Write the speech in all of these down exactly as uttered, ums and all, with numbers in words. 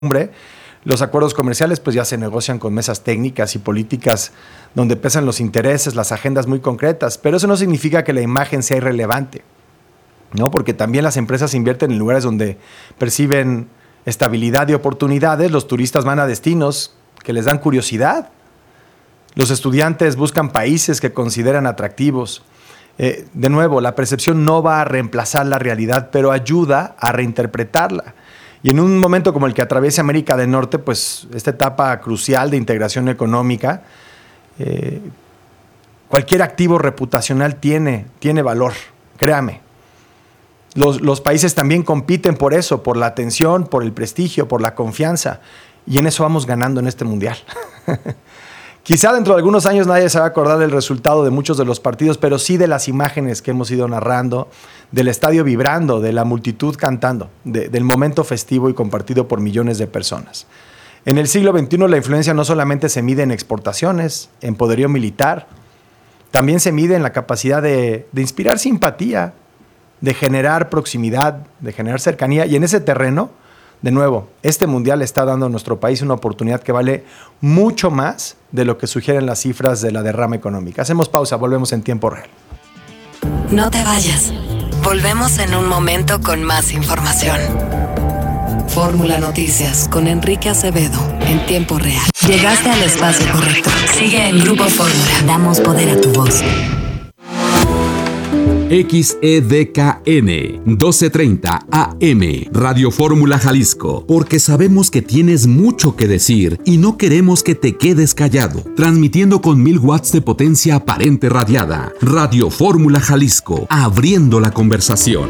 Los acuerdos comerciales pues ya se negocian con mesas técnicas y políticas donde pesan los intereses, las agendas muy concretas, pero eso no significa que la imagen sea irrelevante, ¿no? Porque también las empresas invierten en lugares donde perciben estabilidad y oportunidades. Los turistas van a destinos que les dan curiosidad. Los estudiantes buscan países que consideran atractivos. Eh, de nuevo, la percepción no va a reemplazar la realidad, pero ayuda a reinterpretarla. Y en un momento como el que atraviesa América del Norte, pues esta etapa crucial de integración económica, eh, cualquier activo reputacional tiene, tiene valor, créame. Los, los países también compiten por eso, por la atención, por el prestigio, por la confianza. Y en eso vamos ganando en este mundial. Quizá dentro de algunos años nadie se va a acordar del resultado de muchos de los partidos, pero sí de las imágenes que hemos ido narrando, del estadio vibrando, de la multitud cantando, de, del momento festivo y compartido por millones de personas. En el siglo veintiuno la influencia no solamente se mide en exportaciones, en poderío militar, también se mide en la capacidad de, de inspirar simpatía, de generar proximidad, de generar cercanía, y en ese terreno, de nuevo, este mundial está dando a nuestro país una oportunidad que vale mucho más de lo que sugieren las cifras de la derrama económica. Hacemos pausa, volvemos en tiempo real. No te vayas. Volvemos en un momento con más información. Fórmula Noticias con Enrique Acevedo en tiempo real. Llegaste al espacio correcto. Sigue en Grupo Fórmula. Damos poder a tu voz. X E D K N doce treinta A M Radio Fórmula Jalisco, porque sabemos que tienes mucho que decir y no queremos que te quedes callado. Transmitiendo con mil watts de potencia aparente radiada. Radio Fórmula Jalisco, abriendo la conversación.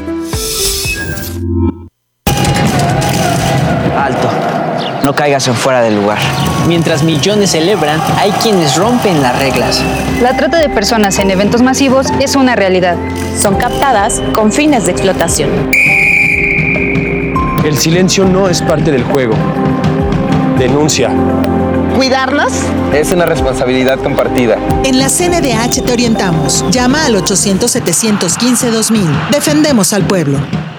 Alto, no caigas en fuera del lugar. Mientras millones celebran, hay quienes rompen las reglas. La trata de personas en eventos masivos es una realidad. Son captadas con fines de explotación. El silencio no es parte del juego. Denuncia. ¿Cuidarlas? Es una responsabilidad compartida. En la C N D H te orientamos. Llama al ochocientos, setecientos quince, dos mil. Defendemos al pueblo.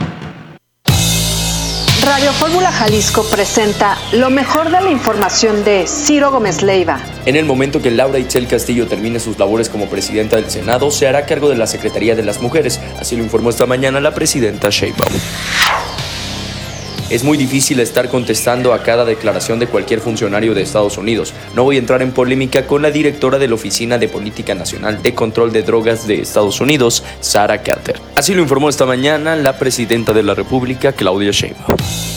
Radio Fórmula Jalisco presenta lo mejor de la información de Ciro Gómez Leiva. En el momento que Laura Itzel Castillo termine sus labores como presidenta del Senado, se hará cargo de la Secretaría de las Mujeres. Así lo informó esta mañana la presidenta Sheinbaum. Es muy difícil estar contestando a cada declaración de cualquier funcionario de Estados Unidos. No voy a entrar en polémica con la directora de la Oficina de Política Nacional de Control de Drogas de Estados Unidos, Sarah Carter. Así lo informó esta mañana la presidenta de la República, Claudia Sheinbaum.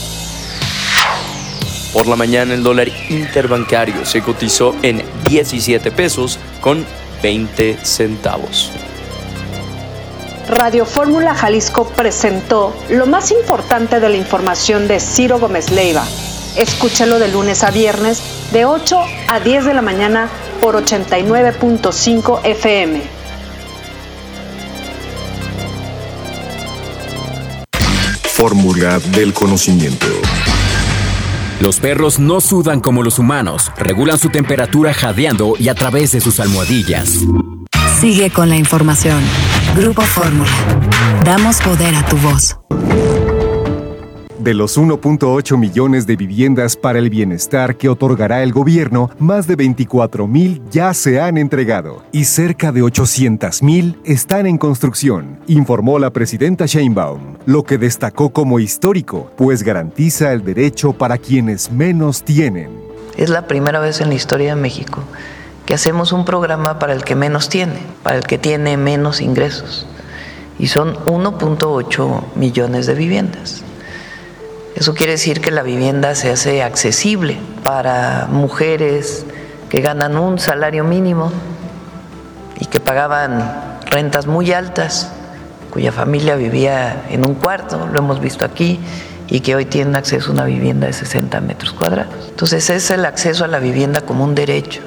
Por la mañana el dólar interbancario se cotizó en diecisiete pesos con veinte centavos. Radio Fórmula Jalisco presentó lo más importante de la información de Ciro Gómez Leiva. Escúchalo de lunes a viernes de ocho a diez de la mañana por ochenta y nueve punto cinco F M. Fórmula del conocimiento. Los perros no sudan como los humanos, regulan su temperatura jadeando y a través de sus almohadillas. Sigue con la información. Grupo Fórmula. Damos poder a tu voz. De los uno punto ocho millones de viviendas para el bienestar que otorgará el gobierno, más de veinticuatro mil ya se han entregado y cerca de ochocientas mil están en construcción, informó la presidenta Sheinbaum, lo que destacó como histórico, pues garantiza el derecho para quienes menos tienen. Es la primera vez en la historia de México que hacemos un programa para el que menos tiene, para el que tiene menos ingresos, y son uno punto ocho millones de viviendas. Eso quiere decir que la vivienda se hace accesible para mujeres que ganan un salario mínimo y que pagaban rentas muy altas, cuya familia vivía en un cuarto, lo hemos visto aquí, y que hoy tienen acceso a una vivienda de sesenta metros cuadrados. Entonces es el acceso a la vivienda como un derecho.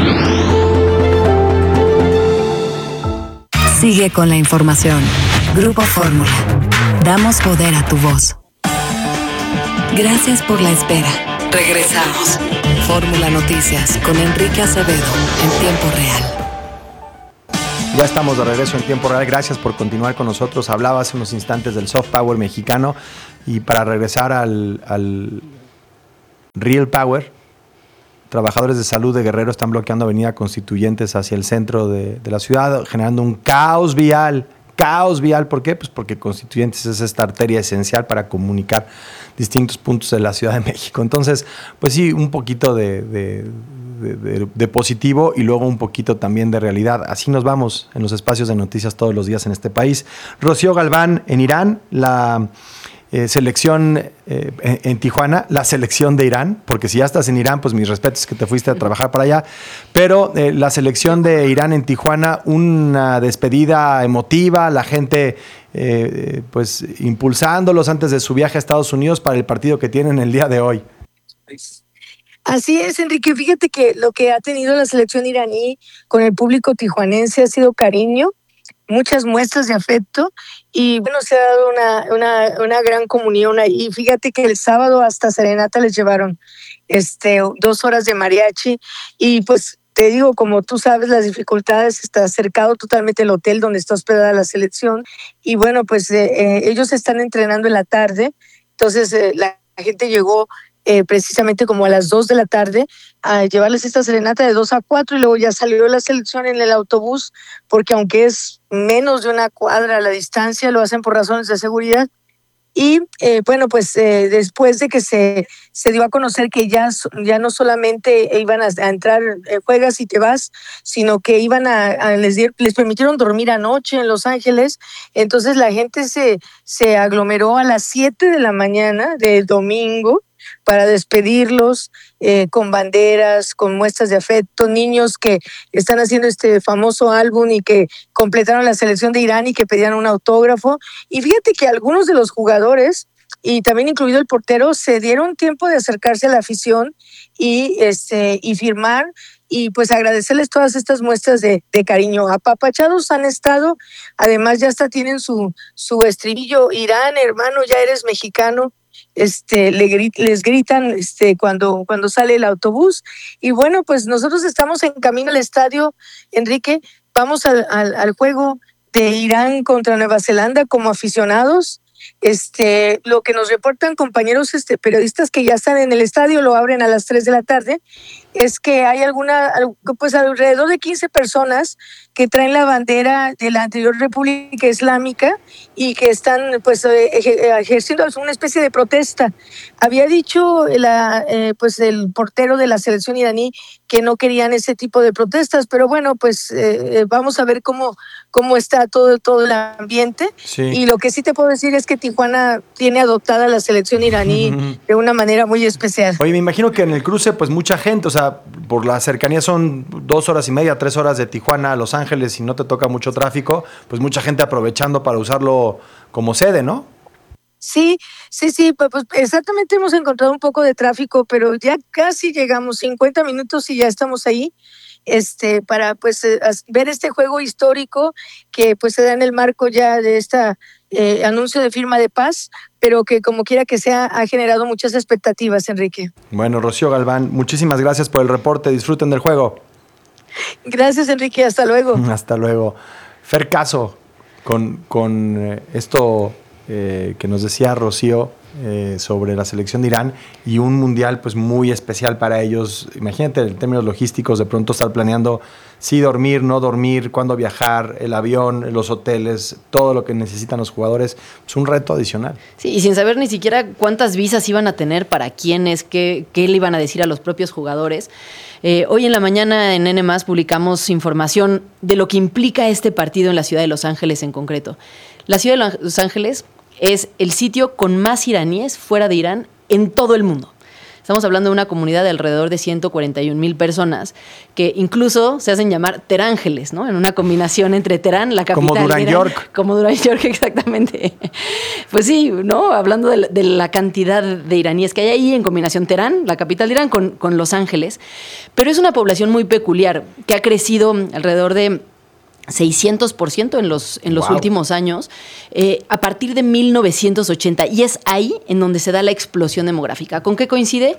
Sigue con la información. Grupo Fórmula. Damos poder a tu voz. Gracias por la espera. Regresamos. Fórmula Noticias con Enrique Acevedo en tiempo real. Ya estamos de regreso en tiempo real. Gracias por continuar con nosotros. Hablaba hace unos instantes del soft power mexicano y para regresar al, al, Real Power, trabajadores de salud de Guerrero están bloqueando Avenida Constituyentes hacia el centro de, de la ciudad, generando un caos vial. Caos vial, ¿por qué? Pues porque Constituyentes es esta arteria esencial para comunicar distintos puntos de la Ciudad de México. Entonces, pues sí, un poquito de, de, de, de, de positivo y luego un poquito también de realidad. Así nos vamos en los espacios de noticias todos los días en este país. Rocío Galván, en Irán, la eh, selección eh, en, en Tijuana, la selección de Irán, porque si ya estás en Irán, pues mis respetos que te fuiste a trabajar para allá, pero eh, la selección de Irán en Tijuana, una despedida emotiva, la gente eh, pues impulsándolos antes de su viaje a Estados Unidos para el partido que tienen el día de hoy. Así es, Enrique. Fíjate que lo que ha tenido la selección iraní con el público tijuanense ha sido cariño, muchas muestras de afecto y bueno, se ha dado una, una, una gran comunión ahí. Fíjate que el sábado hasta serenata les llevaron este, dos horas de mariachi y pues te digo, como tú sabes, las dificultades, está cercado totalmente el hotel donde está hospedada la selección y bueno, pues eh, eh, ellos están entrenando en la tarde, entonces eh, la gente llegó Eh, precisamente como a las dos de la tarde a llevarles esta serenata de dos a cuatro y luego ya salió la selección en el autobús porque aunque es menos de una cuadra a la distancia lo hacen por razones de seguridad y eh, bueno pues eh, después de que se, se dio a conocer que ya, ya no solamente iban a, a entrar, eh, juegas y te vas, sino que iban a, a les, les permitieron dormir anoche en Los Ángeles, entonces la gente se, se aglomeró a las siete de la mañana del domingo para despedirlos eh, con banderas, con muestras de afecto, niños que están haciendo este famoso álbum y que completaron la selección de Irán y que pedían un autógrafo. Y fíjate que algunos de los jugadores, y también incluido el portero, se dieron tiempo de acercarse a la afición y, este, y firmar y pues agradecerles todas estas muestras de, de cariño. Apapachados han estado, además ya hasta tienen su, su estribillo, Irán, hermano, ya eres mexicano. Este, le grit, les gritan este, cuando, cuando sale el autobús y bueno, pues nosotros estamos en camino al estadio, Enrique, vamos al, al, al juego de Irán contra Nueva Zelanda como aficionados. Este, lo que nos reportan compañeros este, periodistas que ya están en el estadio, lo abren a las tres de la tarde, es que hay alguna, pues alrededor de quince personas que traen la bandera de la anterior República Islámica y que están pues ejerciendo una especie de protesta. Había dicho la, eh, pues el portero de la selección iraní que no querían ese tipo de protestas, pero bueno, pues eh, vamos a ver cómo, cómo está todo, todo el ambiente. Sí. Y lo que sí te puedo decir es que Tijuana tiene adoptada la selección iraní uh-huh. de una manera muy especial. Oye, me imagino que en el cruce pues mucha gente, o sea, por la cercanía son dos horas y media, tres horas de Tijuana a Los Ángeles y no te toca mucho tráfico, pues mucha gente aprovechando para usarlo como sede, ¿no? Sí, sí, sí, pues exactamente hemos encontrado un poco de tráfico, pero ya casi llegamos, cincuenta minutos y ya estamos ahí, este, para pues ver este juego histórico que pues se da en el marco ya de esta eh, anuncio de firma de paz, pero que como quiera que sea ha generado muchas expectativas, Enrique. Bueno, Rocío Galván, muchísimas gracias por el reporte, disfruten del juego. Gracias, Enrique, hasta luego. Hasta luego. Fer Caso, con, con eh, esto eh, que nos decía Rocío eh, sobre la selección de Irán y un mundial pues muy especial para ellos. Imagínate en términos logísticos de pronto estar planeando sí dormir, no dormir, cuándo viajar, el avión, los hoteles, todo lo que necesitan los jugadores, es un reto adicional. Sí, y sin saber ni siquiera cuántas visas iban a tener, para quiénes, qué, qué le iban a decir a los propios jugadores. Eh, hoy en la mañana en N más publicamos información de lo que implica este partido en la ciudad de Los Ángeles en concreto. La ciudad de Los Ángeles es el sitio con más iraníes fuera de Irán en todo el mundo. Estamos hablando de una comunidad de alrededor de ciento cuarenta y un mil personas que incluso se hacen llamar terángeles, ¿no? En una combinación entre Teherán, la capital. Como Durán Irán, York. Como Durán York, exactamente. Pues sí, ¿no? Hablando de la, de la cantidad de iraníes que hay ahí en combinación Teherán, la capital de Irán, con, con Los Ángeles. Pero es una población muy peculiar que ha crecido alrededor de seiscientos por ciento en los, en los wow. últimos años, eh, a partir de mil novecientos ochenta. Y es ahí en donde se da la explosión demográfica. ¿Con qué coincide?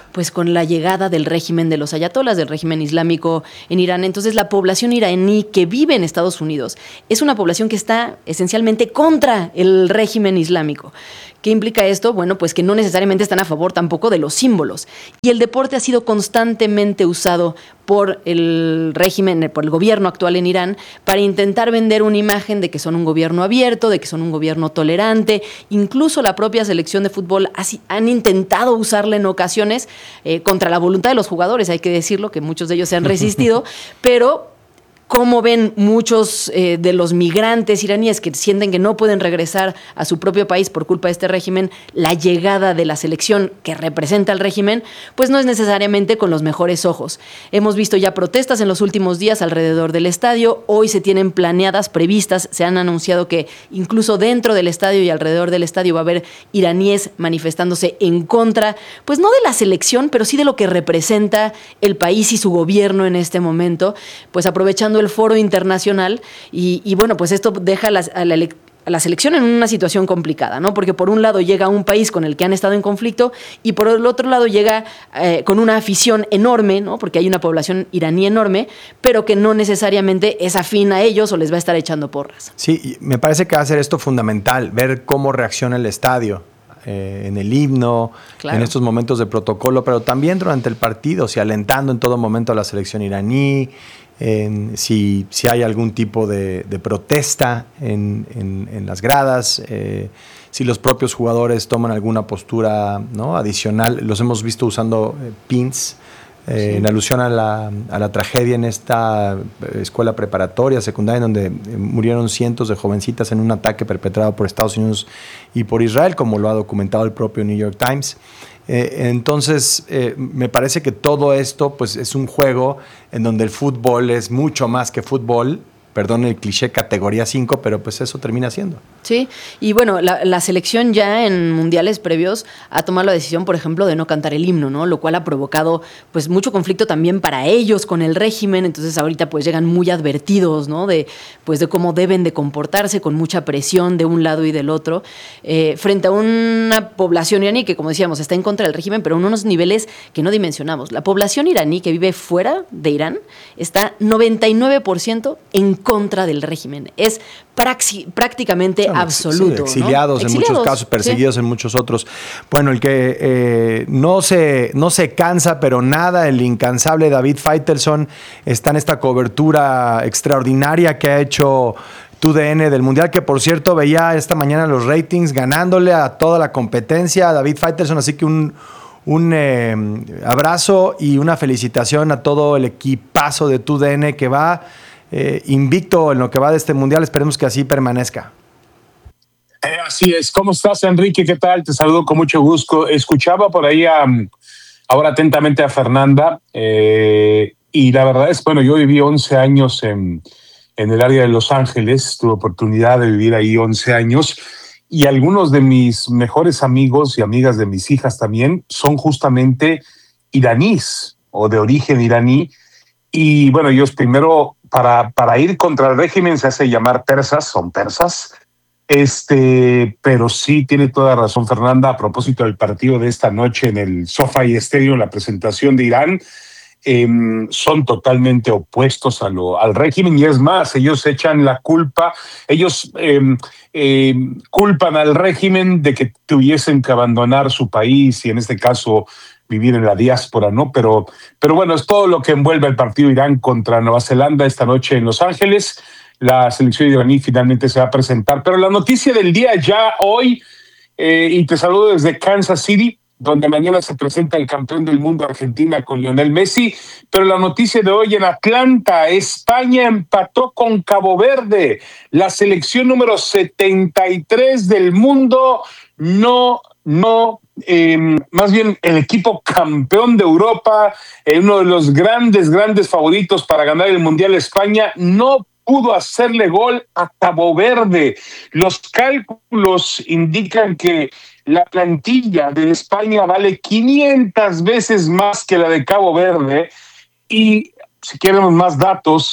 pues con la llegada del régimen de los ayatolás, del régimen islámico en Irán. Entonces la población iraní que vive en Estados Unidos es una población que está esencialmente contra el régimen islámico. ¿Qué implica esto? Bueno, pues que no necesariamente están a favor tampoco de los símbolos. Y el deporte ha sido constantemente usado por el régimen, por el gobierno actual en Irán, para intentar vender una imagen de que son un gobierno abierto, de que son un gobierno tolerante. Incluso la propia selección de fútbol así, han intentado usarla en ocasiones eh, contra la voluntad de los jugadores, hay que decirlo, que muchos de ellos se han resistido, pero cómo ven muchos eh, de los migrantes iraníes que sienten que no pueden regresar a su propio país por culpa de este régimen, la llegada de la selección que representa al régimen, pues no es necesariamente con los mejores ojos. Hemos visto ya protestas en los últimos días alrededor del estadio, hoy se tienen planeadas, previstas, se han anunciado que incluso dentro del estadio y alrededor del estadio va a haber iraníes manifestándose en contra, pues no de la selección, pero sí de lo que representa el país y su gobierno en este momento, pues aprovechando el foro internacional y, y bueno, pues esto deja a la, a, la, a la selección en una situación complicada, ¿no? Porque por un lado llega un país con el que han estado en conflicto y por el otro lado llega eh, con una afición enorme, ¿no? Porque hay una población iraní enorme, pero que no necesariamente es afín a ellos o les va a estar echando porras. Sí, me parece que va a ser esto fundamental, ver cómo reacciona el estadio. Eh, en el himno, claro, en estos momentos de protocolo, pero también durante el partido, si alentando en todo momento a la selección iraní, eh, si, si hay algún tipo de, de protesta en, en, en las gradas, eh, si los propios jugadores toman alguna postura, ¿no?, adicional. Los hemos visto usando eh, pins, Eh, sí. en alusión a la, a la tragedia en esta escuela preparatoria, secundaria, en donde murieron cientos de jovencitas en un ataque perpetrado por Estados Unidos y por Israel, como lo ha documentado el propio New York Times. Eh, entonces, eh, me parece que todo esto pues, es un juego en donde el fútbol es mucho más que fútbol. Perdón el cliché categoría cinco, pero pues eso termina siendo. Sí, y bueno, la, la selección ya en mundiales previos ha tomado la decisión, por ejemplo, de no cantar el himno, ¿no? Lo cual ha provocado pues mucho conflicto también para ellos con el régimen. Entonces ahorita pues llegan muy advertidos, ¿no? De, pues, de cómo deben de comportarse, con mucha presión de un lado y del otro, eh, frente a una población iraní que, como decíamos, está en contra del régimen, pero en unos niveles que no dimensionamos. La población iraní que vive fuera de Irán está noventa y nueve por ciento en contra del régimen. Es praxi, prácticamente Son, absoluto. Sí, exiliados, ¿no? en exiliados, muchos casos, perseguidos sí. en muchos otros. Bueno, el que eh, no, se, no se cansa, pero nada, el incansable David Faitelson está en esta cobertura extraordinaria que ha hecho T U D N del Mundial, que por cierto veía esta mañana los ratings ganándole a toda la competencia a David Faitelson, así que un Un eh, abrazo y una felicitación a todo el equipazo de T U D N que va eh, invicto en lo que va de este Mundial. Esperemos que así permanezca. Eh, así es. ¿Cómo estás, Enrique? ¿Qué tal? Te saludo con mucho gusto. Escuchaba por ahí a, ahora atentamente a Fernanda eh, y la verdad es, bueno, yo viví once años en, en el área de Los Ángeles. Tuve oportunidad de vivir ahí once años. Y algunos de mis mejores amigos y amigas de mis hijas también son justamente iraníes o de origen iraní. Y bueno, ellos primero, para, para ir contra el régimen, se hace llamar persas, son persas. Este, pero sí tiene toda razón Fernanda a propósito del partido de esta noche en el SoFi Stadium, la presentación de Irán. Eh, son totalmente opuestos a lo, al régimen y es más, ellos echan la culpa, ellos eh, eh, culpan al régimen de que tuviesen que abandonar su país y en este caso vivir en la diáspora, ¿no? Pero, pero bueno, es todo lo que envuelve el partido Irán contra Nueva Zelanda esta noche en Los Ángeles. La selección iraní finalmente se va a presentar, pero la noticia del día ya hoy, eh, y te saludo desde Kansas City, donde mañana se presenta el campeón del mundo Argentina con Lionel Messi, pero la noticia de hoy en Atlanta, España empató con Cabo Verde, la selección número setenta y tres del mundo, no, no, eh, más bien el equipo campeón de Europa, eh, uno de los grandes, grandes favoritos para ganar el Mundial España, no pudo hacerle gol a Cabo Verde. Los cálculos indican que la plantilla de España vale quinientas veces más que la de Cabo Verde y si queremos más datos,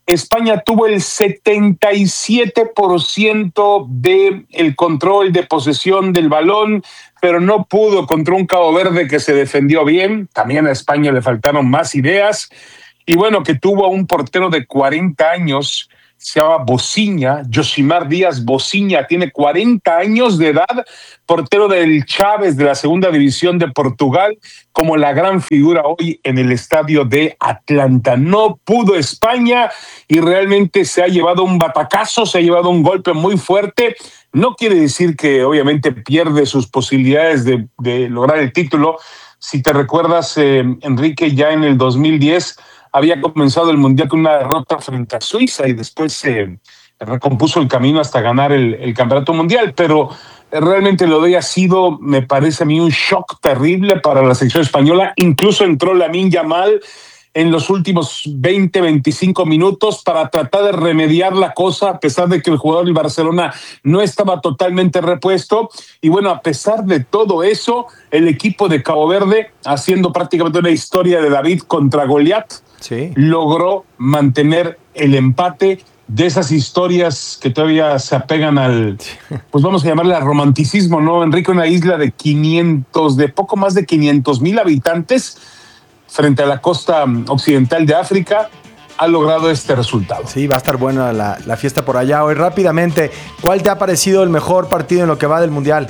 España tuvo el setenta y siete por ciento del control de posesión del balón, pero no pudo contra un Cabo Verde que se defendió bien. También a España le faltaron más ideas. Y bueno, que tuvo a un portero de cuarenta años, se llama Bociña, Josimar Díaz Bociña, tiene cuarenta años de edad, portero del Chávez de la segunda división de Portugal, como la gran figura hoy en el estadio de Atlanta. No pudo España y realmente se ha llevado un batacazo, se ha llevado un golpe muy fuerte. No quiere decir que obviamente pierde sus posibilidades de, de lograr el título. Si te recuerdas, eh, Enrique, ya en el dos mil diez había comenzado el Mundial con una derrota frente a Suiza y después se eh, recompuso el camino hasta ganar el, el Campeonato Mundial, pero eh, realmente lo de hoy ha sido, me parece a mí, un shock terrible para la selección española. Incluso entró Lamine Yamal en los últimos veinte, veinticinco minutos para tratar de remediar la cosa, a pesar de que el jugador del Barcelona no estaba totalmente repuesto. Y bueno, a pesar de todo eso, el equipo de Cabo Verde, haciendo prácticamente una historia de David contra Goliat, sí, logró mantener el empate. De esas historias que todavía se apegan al, pues vamos a llamarle al romanticismo, ¿no, Enrique? Una isla de quinientos, de poco más de quinientos mil habitantes, frente a la costa occidental de África, ha logrado este resultado. Sí, va a estar buena la, la fiesta por allá. Hoy rápidamente, ¿cuál te ha parecido el mejor partido en lo que va del Mundial?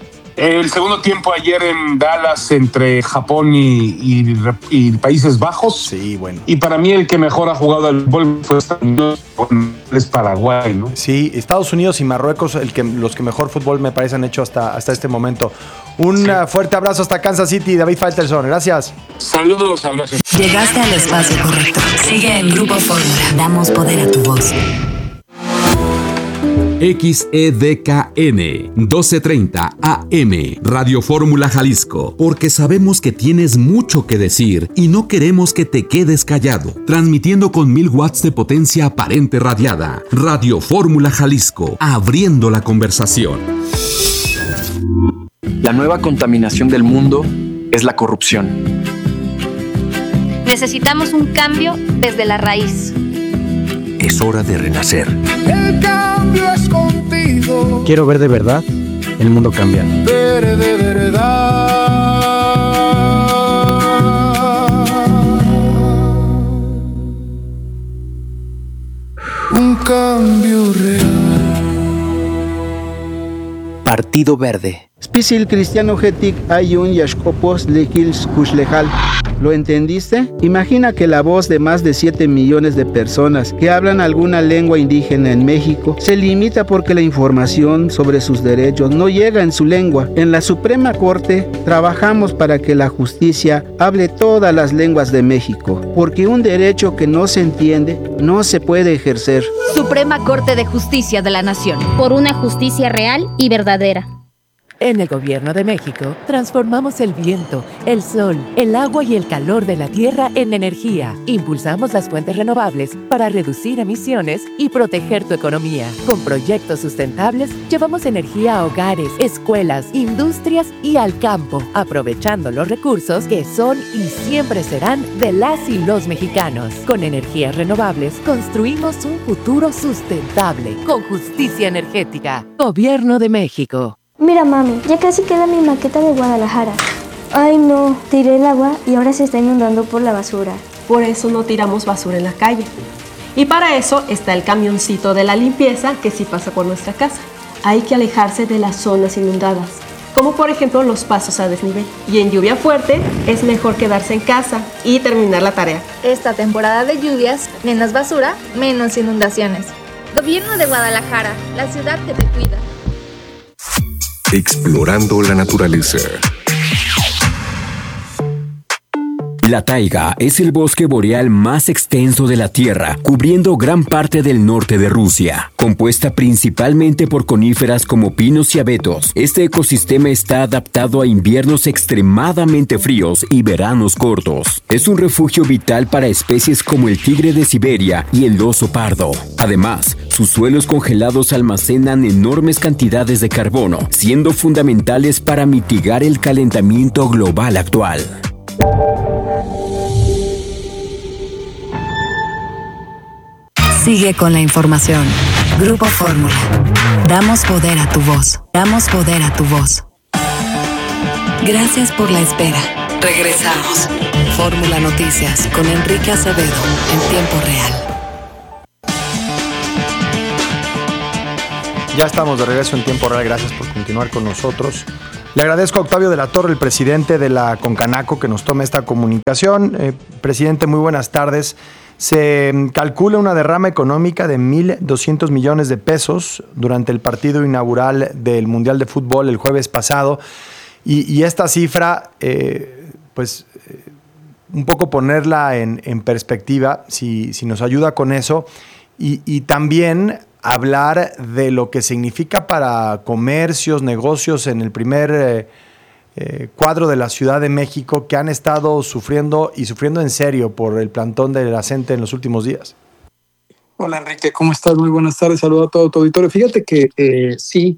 El segundo tiempo ayer en Dallas entre Japón y, y, y Países Bajos. Sí, bueno. Y para mí el que mejor ha jugado al fútbol fue Estados Unidos, es Paraguay, ¿no? Sí, Estados Unidos y Marruecos, el que, los que mejor fútbol me parece han hecho hasta, hasta este momento. Un sí. fuerte abrazo hasta Kansas City, David Faitelson. Gracias. Saludos, abrazos. Llegaste al espacio correcto. Sigue en Grupo Fórmula. Damos poder a tu voz. X E D K N doce treinta A M Radio Fórmula Jalisco, porque sabemos que tienes mucho que decir y no queremos que te quedes callado. Transmitiendo con mil watts de potencia aparente radiada. Radio Fórmula Jalisco, abriendo la conversación. La nueva contaminación del mundo es la corrupción. Necesitamos un cambio desde la raíz. Es hora de renacer. El cambio es contigo. Quiero ver de verdad el mundo cambiar. Ver de verdad. Un cambio real. Partido Verde. Spisil cristiano getik ayun yashkopos lekils kushlejal. ¿Lo entendiste? Imagina que la voz de más de siete millones de personas que hablan alguna lengua indígena en México se limita porque la información sobre sus derechos no llega en su lengua. En la Suprema Corte trabajamos para que la justicia hable todas las lenguas de México, porque un derecho que no se entiende no se puede ejercer. Suprema Corte de Justicia de la Nación. Por una justicia real y verdadera. En el Gobierno de México, transformamos el viento, el sol, el agua y el calor de la tierra en energía. Impulsamos las fuentes renovables para reducir emisiones y proteger tu economía. Con proyectos sustentables, llevamos energía a hogares, escuelas, industrias y al campo, aprovechando los recursos que son y siempre serán de las y los mexicanos. Con energías renovables, construimos un futuro sustentable, con justicia energética. Gobierno de México. Mira, mami, ya casi queda mi maqueta de Guadalajara. Ay, no, tiré el agua y ahora se está inundando por la basura. Por eso no tiramos basura en la calle. Y para eso está el camioncito de la limpieza que sí pasa por nuestra casa. Hay que alejarse de las zonas inundadas, como por ejemplo los pasos a desnivel. Y en lluvia fuerte es mejor quedarse en casa y terminar la tarea. Esta temporada de lluvias, menos basura, menos inundaciones. Gobierno de Guadalajara, la ciudad que te cuida. Explorando la naturaleza. La taiga es el bosque boreal más extenso de la Tierra, cubriendo gran parte del norte de Rusia. Compuesta principalmente por coníferas como pinos y abetos, este ecosistema está adaptado a inviernos extremadamente fríos y veranos cortos. Es un refugio vital para especies como el tigre de Siberia y el oso pardo. Además, sus suelos congelados almacenan enormes cantidades de carbono, siendo fundamentales para mitigar el calentamiento global actual. Sigue con la información. Grupo Fórmula. Damos poder a tu voz. Damos poder a tu voz. Gracias por la espera. Regresamos. Fórmula Noticias con Enrique Acevedo en tiempo real. Ya estamos de regreso en tiempo real. Gracias por continuar con nosotros. Le agradezco a Octavio de la Torre, el presidente de la Concanaco, que nos tome esta comunicación. Eh, presidente, muy buenas tardes. Se calcula una derrama económica de mil doscientos millones de pesos durante el partido inaugural del Mundial de Fútbol el jueves pasado. Y, y esta cifra, eh, pues, eh, un poco ponerla en, en perspectiva, si, si nos ayuda con eso. Y, y también hablar de lo que significa para comercios, negocios en el primer eh, eh, cuadro de la Ciudad de México, que han estado sufriendo y sufriendo en serio por el plantón de la CENTE en los últimos días. Hola Enrique, ¿cómo estás? Muy buenas tardes, saludo a todo tu auditorio. Fíjate que eh, sí,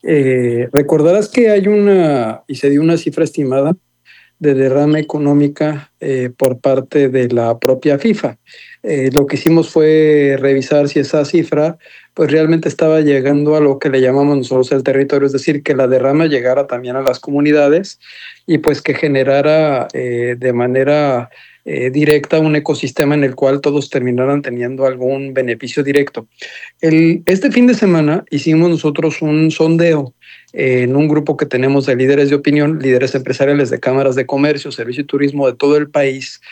eh, recordarás que hay una, y se dio una cifra estimada de derrama económica eh, por parte de la propia FIFA. Eh, lo que hicimos fue revisar si esa cifra pues realmente estaba llegando a lo que le llamamos nosotros el territorio, es decir, que la derrama llegara también a las comunidades y pues que generara eh, de manera eh, directa un ecosistema en el cual todos terminaran teniendo algún beneficio directo. El, este fin de semana hicimos nosotros un sondeo en un grupo que tenemos de líderes de opinión, líderes empresariales de cámaras de comercio, servicio y turismo de todo el país,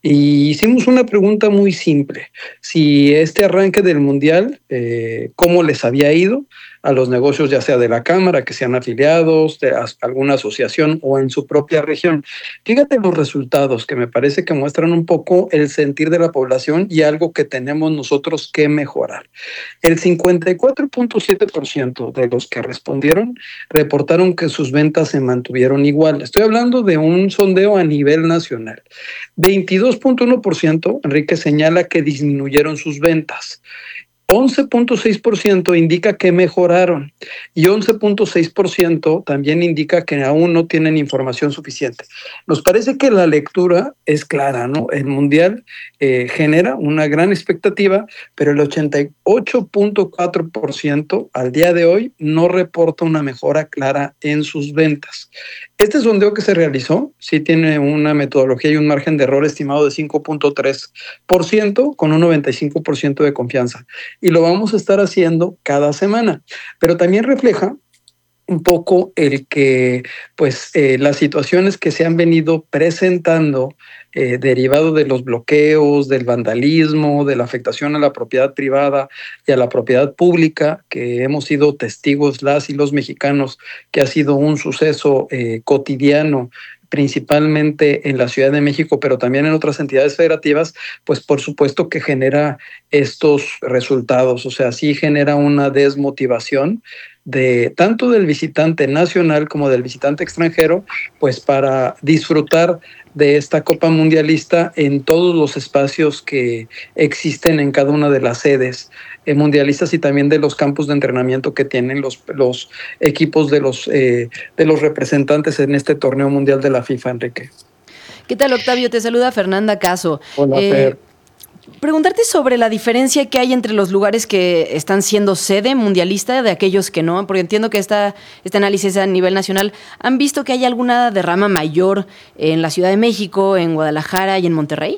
y hicimos una pregunta muy simple: si este arranque del Mundial, eh, ¿cómo les había ido a los negocios, ya sea de la Cámara, que sean afiliados, de alguna asociación o en su propia región? Fíjate los resultados, que me parece que muestran un poco el sentir de la población y algo que tenemos nosotros que mejorar. El cincuenta y cuatro punto siete por ciento de los que respondieron reportaron que sus ventas se mantuvieron igual. Estoy hablando de un sondeo a nivel nacional. veintidós punto uno por ciento, Enrique, señala que disminuyeron sus ventas. once punto seis por ciento indica que mejoraron y once punto seis por ciento también indica que aún no tienen información suficiente. Nos parece que la lectura es clara, ¿no? El Mundial eh, genera una gran expectativa, pero el ochenta y ocho punto cuatro por ciento al día de hoy no reporta una mejora clara en sus ventas. Este sondeo que se realizó sí tiene una metodología y un margen de error estimado de cinco punto tres por ciento con un noventa y cinco por ciento de confianza. Y lo vamos a estar haciendo cada semana. Pero también refleja un poco el que pues eh, las situaciones que se han venido presentando eh, derivado de los bloqueos, del vandalismo, de la afectación a la propiedad privada y a la propiedad pública, que hemos sido testigos las y los mexicanos, que ha sido un suceso eh, cotidiano, principalmente en la Ciudad de México, pero también en otras entidades federativas, pues por supuesto que genera estos resultados. O sea, sí genera una desmotivación de tanto del visitante nacional como del visitante extranjero, pues para disfrutar de esta Copa Mundialista en todos los espacios que existen en cada una de las sedes eh, mundialistas y también de los campos de entrenamiento que tienen los, los equipos de los, eh, de los representantes en este torneo mundial de la FIFA, Enrique. ¿Qué tal, Octavio? Te saluda Fernanda Caso. Hola, eh, Fer. Preguntarte sobre la diferencia que hay entre los lugares que están siendo sede mundialista de aquellos que no, porque entiendo que esta, este análisis es a nivel nacional. ¿Han visto que hay alguna derrama mayor en la Ciudad de México, en Guadalajara y en Monterrey?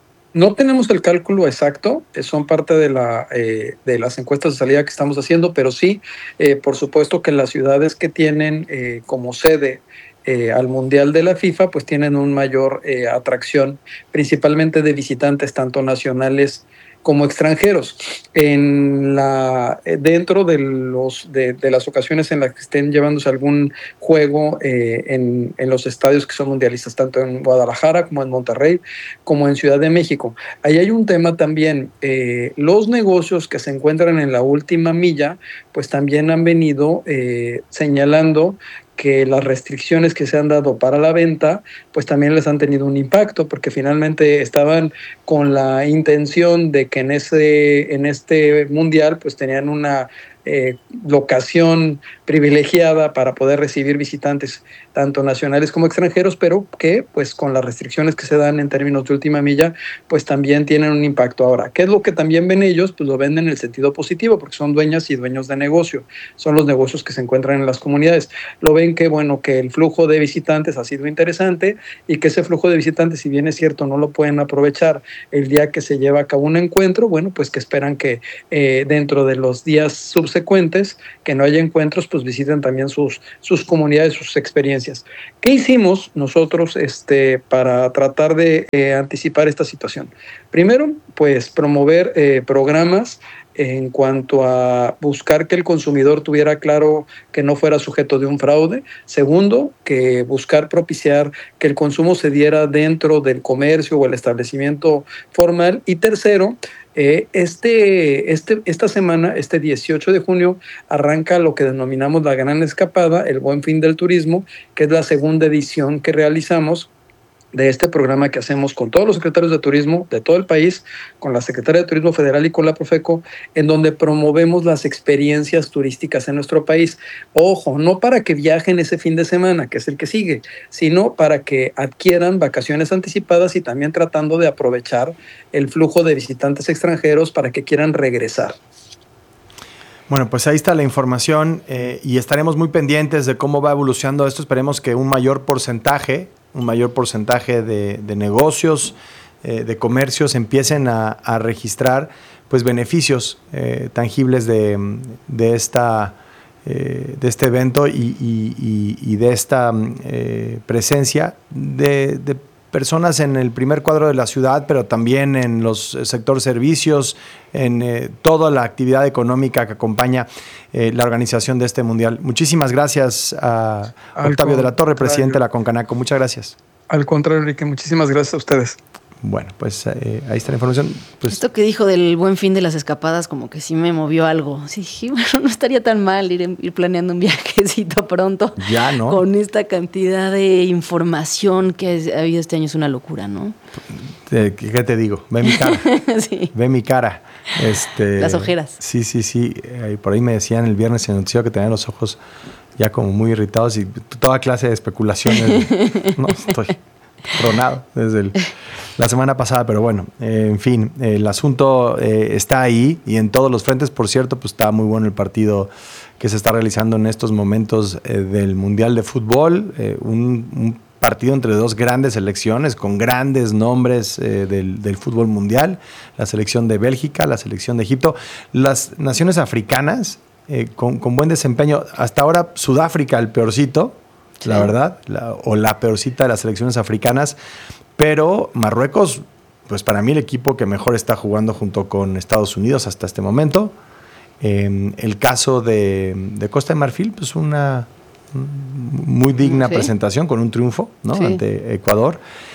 No tenemos el cálculo exacto, son parte de, la, eh, de las encuestas de salida que estamos haciendo, pero sí, eh, por supuesto que las ciudades que tienen eh, como sede Eh, al Mundial de la FIFA, pues tienen una mayor eh, atracción, principalmente de visitantes tanto nacionales como extranjeros. En la, dentro de, los, de, de las ocasiones en las que estén llevándose algún juego eh, en, en los estadios que son mundialistas, tanto en Guadalajara como en Monterrey, como en Ciudad de México. Ahí hay un tema también, eh, los negocios que se encuentran en la última milla, pues también han venido eh, señalando que las restricciones que se han dado para la venta, pues también les han tenido un impacto, porque finalmente estaban con la intención de que en ese en este mundial pues tenían una eh, locación privilegiada para poder recibir visitantes tanto nacionales como extranjeros, pero que pues con las restricciones que se dan en términos de última milla, pues también tienen un impacto. Ahora, ¿qué es lo que también ven ellos? Pues lo ven en el sentido positivo, porque son dueñas y dueños de negocio, son los negocios que se encuentran en las comunidades. Lo ven que, bueno, que el flujo de visitantes ha sido interesante y que ese flujo de visitantes, si bien es cierto, no lo pueden aprovechar el día que se lleva a cabo un encuentro, bueno, pues que esperan que eh, dentro de los días subsecuentes, que no haya encuentros, pues visiten también sus, sus comunidades, sus experiencias. ¿Qué hicimos nosotros este, para tratar de eh, anticipar esta situación? Primero, pues promover eh, programas en cuanto a buscar que el consumidor tuviera claro que no fuera sujeto de un fraude. Segundo, que buscar propiciar que el consumo se diera dentro del comercio o el establecimiento formal. Y tercero, eh, este, este, esta semana, este dieciocho de junio, arranca lo que denominamos la Gran Escapada, el Buen Fin del Turismo, que es la segunda edición que realizamos de este programa que hacemos con todos los secretarios de turismo de todo el país, con la Secretaría de Turismo Federal y con la Profeco, en donde promovemos las experiencias turísticas en nuestro país. Ojo, no para que viajen ese fin de semana, que es el que sigue, sino para que adquieran vacaciones anticipadas y también tratando de aprovechar el flujo de visitantes extranjeros para que quieran regresar. Bueno, pues ahí está la información eh, y estaremos muy pendientes de cómo va evolucionando esto. Esperemos que un mayor porcentaje un mayor porcentaje de, de negocios, eh, de comercios empiecen a, a registrar pues beneficios eh, tangibles de, de, esta, eh, de este evento y, y, y de esta eh, presencia de, de personas en el primer cuadro de la ciudad, pero también en los sector servicios, en eh, toda la actividad económica que acompaña eh, la organización de este mundial. Muchísimas gracias a Al Octavio de la Torre, presidente de la Concanaco. Muchas gracias. Al contrario, Enrique, muchísimas gracias a ustedes. Bueno, pues eh, ahí está la información. Pues, esto que dijo del buen fin de las escapadas como que sí me movió algo. Sí, dije, bueno, no estaría tan mal ir, ir planeando un viajecito pronto. Ya, ¿no? Con esta cantidad de información que ha habido este año, es una locura, ¿no? ¿Qué, qué te digo? Ve mi cara. Sí. Ve mi cara. Este, Las ojeras. Sí, sí, sí. Eh, por ahí me decían el viernes en el noticiero que tenían los ojos ya como muy irritados y toda clase de especulaciones. No, estoy tronado desde el, la semana pasada, pero bueno, eh, en fin, eh, el asunto eh, está ahí y en todos los frentes. Por cierto, pues está muy bueno el partido que se está realizando en estos momentos eh, del Mundial de Fútbol, eh, un, un partido entre dos grandes selecciones con grandes nombres eh, del, del fútbol mundial, la selección de Bélgica, la selección de Egipto, las naciones africanas eh, con, con buen desempeño. Hasta ahora Sudáfrica el peorcito, sí. La verdad, la, o la peorcita de las selecciones africanas, pero Marruecos, pues para mí el equipo que mejor está jugando junto con Estados Unidos hasta este momento. Eh, el caso de, de Costa de Marfil, pues una muy digna sí. presentación con un triunfo, ¿no? Sí. Ante Ecuador.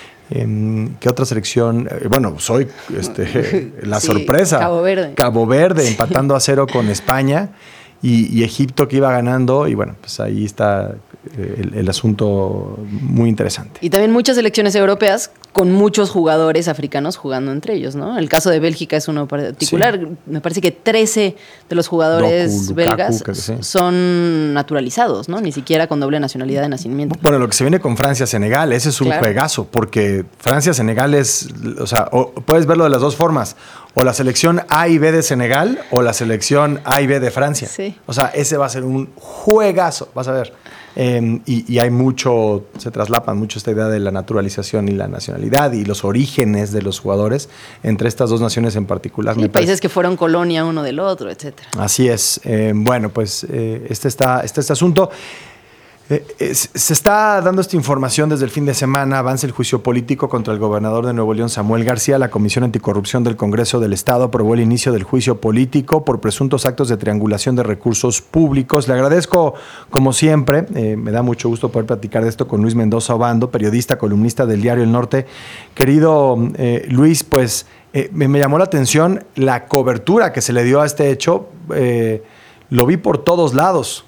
Eh, ¿Qué otra selección? Eh, bueno, soy este, la sí, sorpresa. Cabo Verde. Cabo Verde empatando a cero con España. Y, y Egipto que iba ganando, y bueno, pues ahí está el, el asunto muy interesante. Y también muchas selecciones europeas con muchos jugadores africanos jugando entre ellos, ¿no? El caso de Bélgica es uno particular. Sí. Me parece que trece de los jugadores Doku, Lukaku, belgas que sí. son naturalizados, ¿no? Ni siquiera con doble nacionalidad de nacimiento. Bueno, lo que se viene con Francia-Senegal, ese es un claro. juegazo, porque Francia-Senegal es, o sea, o puedes verlo de las dos formas, o la selección A y B de Senegal, o la selección A y B de Francia. Sí. O sea, ese va a ser un juegazo, vas a ver. Eh, y, y hay mucho, se traslapan mucho esta idea de la naturalización y la nacionalidad y los orígenes de los jugadores entre estas dos naciones en particular. Sí, me países parece. que fueron colonia uno del otro, etcétera. Así es. Eh, bueno, pues eh, este está este, este asunto. Eh, eh, se está dando esta información desde el fin de semana. Avanza el juicio político contra el gobernador de Nuevo León, Samuel García. La Comisión Anticorrupción del Congreso del Estado aprobó el inicio del juicio político por presuntos actos de triangulación de recursos públicos. Le agradezco, como siempre, eh, me da mucho gusto poder platicar de esto con Luis Mendoza Obando, periodista, columnista del diario El Norte. Querido eh, Luis, pues eh, me, me llamó la atención la cobertura que se le dio a este hecho. Eh, lo vi por todos lados.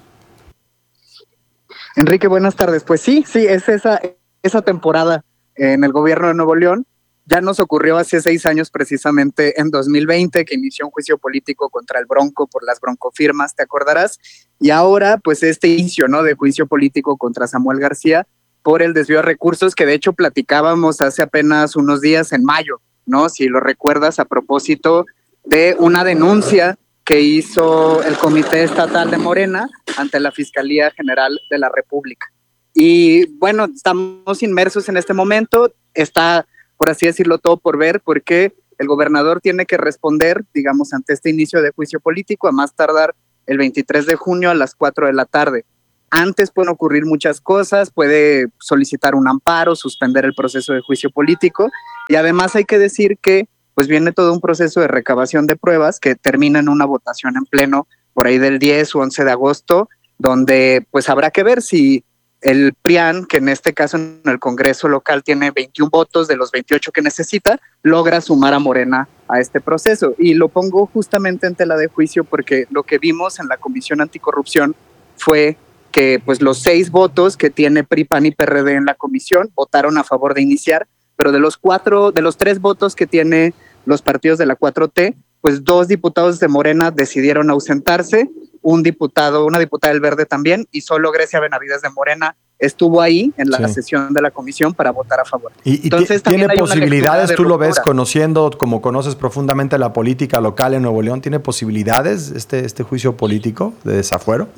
Enrique, buenas tardes. Pues sí, sí, es esa, esa temporada en el gobierno de Nuevo León Ya nos ocurrió hace seis años, precisamente en dos mil veinte, que inició un juicio político contra el Bronco por las broncofirmas, te acordarás. Y ahora, pues este inicio, ¿no?, de juicio político contra Samuel García por el desvío de recursos, que de hecho platicábamos hace apenas unos días en mayo, ¿no? Si lo recuerdas, a propósito de una denuncia que hizo el Comité Estatal de Morena ante la Fiscalía General de la República. Y bueno, estamos inmersos en este momento, está, por así decirlo, todo por ver, porque el gobernador tiene que responder, digamos, ante este inicio de juicio político, a más tardar el veintitrés de junio a las cuatro de la tarde. Antes pueden ocurrir muchas cosas, puede solicitar un amparo, suspender el proceso de juicio político, y además hay que decir que pues viene todo un proceso de recabación de pruebas que termina en una votación en pleno por ahí del diez o once de agosto, donde pues habrá que ver si el P R I A N, que en este caso en el Congreso local tiene veintiún votos de los veintiocho que necesita, logra sumar a Morena a este proceso. Y lo pongo justamente en tela de juicio porque lo que vimos en la Comisión Anticorrupción fue que pues los seis votos que tiene P R I, P A N y P R D en la comisión votaron a favor de iniciar, pero de los cuatro, de los tres votos que tiene los partidos de la cuatro T, pues dos diputados de Morena decidieron ausentarse, un diputado, una diputada del Verde también, y solo Grecia Benavides de Morena estuvo ahí en la sí. sesión de la comisión para votar a favor. Y, y Entonces, tiene posibilidades, tú lo ves conociendo, como conoces profundamente la política local en Nuevo León, ¿tiene posibilidades este, este juicio político de desafuero?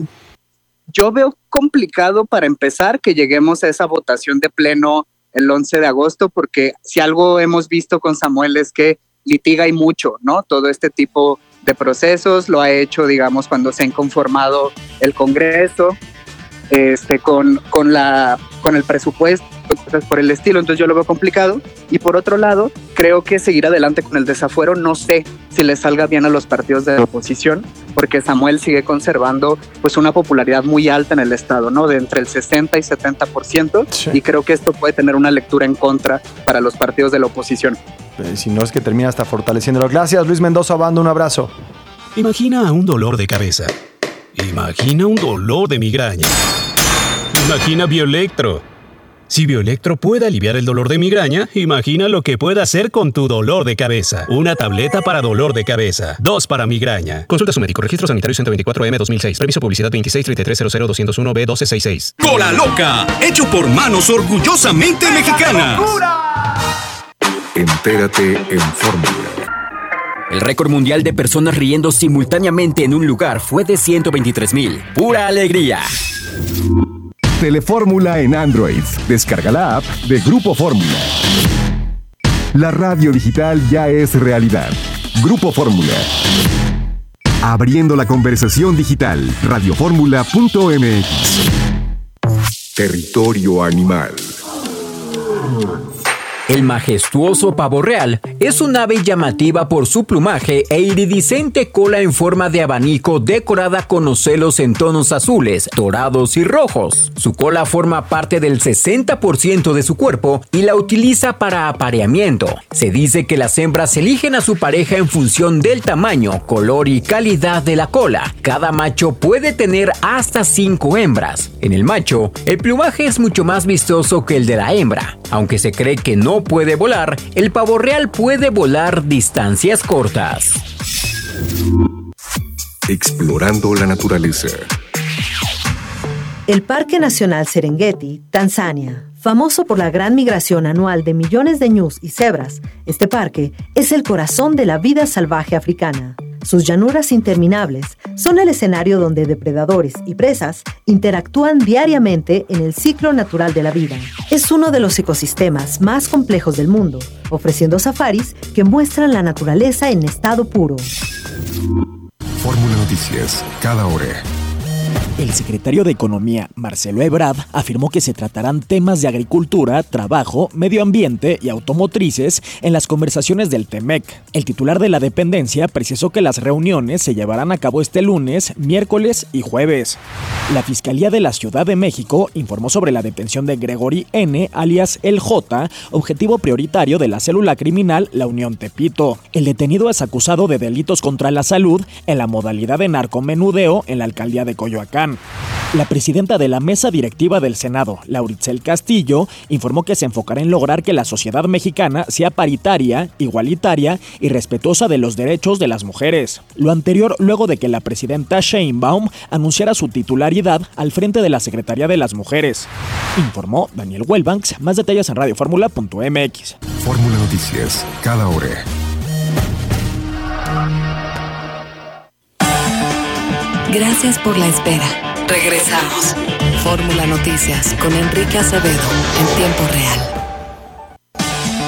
Yo veo complicado, para empezar, que lleguemos a esa votación de pleno el once de agosto, porque si algo hemos visto con Samuel es que litiga y mucho, ¿no? Todo este tipo de procesos lo ha hecho, digamos, cuando se ha inconformado el Congreso, este, con, con, la, con el presupuesto, cosas por el estilo. Entonces yo lo veo complicado. Y por otro lado, creo que seguir adelante con el desafuero, no sé si le salga bien a los partidos de la oposición, porque Samuel sigue conservando pues una popularidad muy alta en el estado, ¿no? De entre el sesenta y setenta por ciento, sí. Y creo que esto puede tener una lectura en contra para los partidos de la oposición. Si no es que termina hasta fortaleciéndolo. Gracias, Luis Mendoza Obando, un abrazo. Imagina un dolor de cabeza. Imagina un dolor de migraña. Imagina Bioelectro. Si Bioelectro puede aliviar el dolor de migraña, imagina lo que puede hacer con tu dolor de cabeza. Una tableta para dolor de cabeza. Dos para migraña. Consulta a su médico. Registro sanitario ciento veinticuatro M dos mil seis. Permiso publicidad veintiséis treinta y tres cero cero doscientos uno B doce sesenta y seis. Cola Loca. Hecho por manos orgullosamente mexicanas. Entérate en Fórmula. El récord mundial de personas riendo simultáneamente en un lugar fue de ciento veintitrés mil. ¡Pura alegría! Telefórmula en Android. Descarga la app de Grupo Fórmula. La radio digital ya es realidad. Grupo Fórmula. Abriendo la conversación digital. radioformula punto m x. Territorio animal. El majestuoso pavo real es un ave llamativa por su plumaje e iridiscente cola en forma de abanico decorada con ocelos en tonos azules, dorados y rojos. Su cola forma parte del sesenta por ciento de su cuerpo y la utiliza para apareamiento. Se dice que las hembras eligen a su pareja en función del tamaño, color y calidad de la cola. Cada macho puede tener hasta cinco hembras. En el macho, el plumaje es mucho más vistoso que el de la hembra. Aunque se cree que no puede volar, el pavo real puede volar distancias cortas. Explorando la naturaleza. El Parque Nacional Serengeti, Tanzania, famoso por la gran migración anual de millones de ñus y cebras, este parque es el corazón de la vida salvaje africana. Sus llanuras interminables son el escenario donde depredadores y presas interactúan diariamente en el ciclo natural de la vida. Es uno de los ecosistemas más complejos del mundo, ofreciendo safaris que muestran la naturaleza en estado puro. Fórmula Noticias, cada hora. El secretario de Economía, Marcelo Ebrard, afirmó que se tratarán temas de agricultura, trabajo, medio ambiente y automotrices en las conversaciones del Temec. El titular de la dependencia precisó que las reuniones se llevarán a cabo este lunes, miércoles y jueves. La Fiscalía de la Ciudad de México informó sobre la detención de Gregory N., alias El J., objetivo prioritario de la célula criminal La Unión Tepito. El detenido es acusado de delitos contra la salud en la modalidad de narcomenudeo en la alcaldía de Coyoacán. La presidenta de la mesa directiva del Senado, Lauritzel Castillo, informó que se enfocará en lograr que la sociedad mexicana sea paritaria, igualitaria y respetuosa de los derechos de las mujeres. Lo anterior luego de que la presidenta Sheinbaum anunciara su titularidad al frente de la Secretaría de las Mujeres. Informó Daniel Wellbanks. Más detalles en radio fórmula punto m x. Fórmula Noticias, cada hora. Gracias por la espera. Regresamos. Fórmula Noticias con Enrique Acevedo en tiempo real.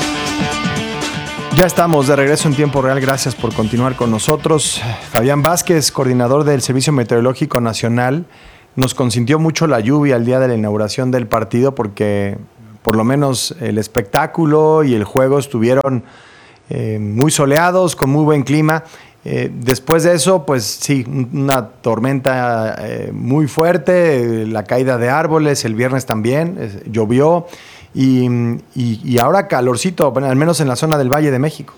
Ya estamos de regreso en tiempo real. Gracias por continuar con nosotros. Fabián Vázquez, coordinador del Servicio Meteorológico Nacional, nos consintió mucho la lluvia el día de la inauguración del partido porque por lo menos el espectáculo y el juego estuvieron eh, muy soleados, con muy buen clima. Eh, después de eso, pues sí, una tormenta eh, muy fuerte, la caída de árboles, el viernes también, eh, llovió y, y, y ahora calorcito, bueno, al menos en la zona del Valle de México.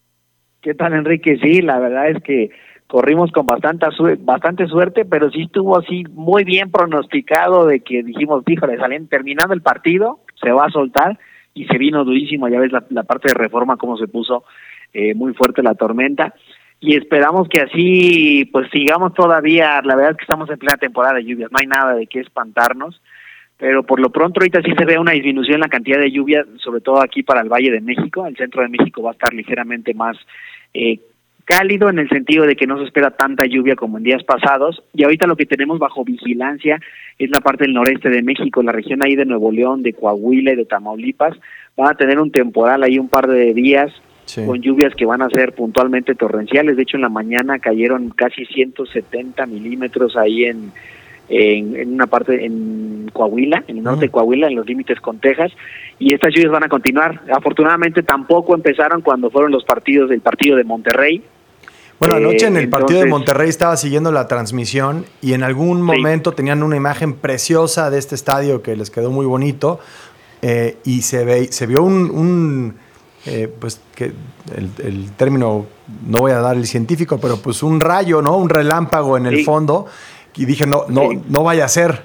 ¿Qué tal, Enrique? Sí, la verdad es que corrimos con bastante, bastante suerte, pero sí estuvo así muy bien pronosticado de que dijimos, híjole, salen terminando el partido, se va a soltar y se vino durísimo, ya ves la, la parte de Reforma cómo se puso eh, muy fuerte la tormenta. Y esperamos que así pues sigamos todavía. La verdad es que estamos en plena temporada de lluvias, no hay nada de qué espantarnos, pero por lo pronto ahorita sí se ve una disminución en la cantidad de lluvia, sobre todo aquí para el Valle de México. El centro de México va a estar ligeramente más eh, cálido en el sentido de que no se espera tanta lluvia como en días pasados, y ahorita lo que tenemos bajo vigilancia es la parte del noreste de México, la región ahí de Nuevo León, de Coahuila y de Tamaulipas. Van a tener un temporal ahí un par de días, sí, con lluvias que van a ser puntualmente torrenciales. De hecho, en la mañana cayeron casi ciento setenta milímetros ahí en, en, en una parte, en Coahuila, en el norte de Coahuila, en los límites con Texas, y estas lluvias van a continuar. Afortunadamente tampoco empezaron cuando fueron los partidos del partido de Monterrey. Bueno, anoche eh, en el entonces, partido de Monterrey estaba siguiendo la transmisión y en algún momento sí, tenían una imagen preciosa de este estadio que les quedó muy bonito, eh, y se, ve, se vio un... un Eh, pues que el, el término, no voy a dar el científico, pero pues un rayo, ¿no? Un relámpago en el sí, fondo, y dije, no, no, sí, no vaya a ser.